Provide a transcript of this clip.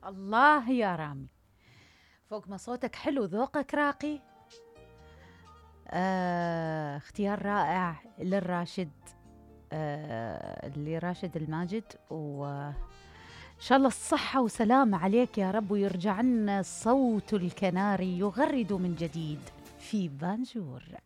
الله يا رامي، فوق ما صوتك حلو ذوقك راقي. اختيار رائع للراشد، اللي راشد الماجد، وإن شاء الله الصحة وسلامة عليك يا رب، ويرجع لنا صوت الكناري يغرد من جديد في بانجور.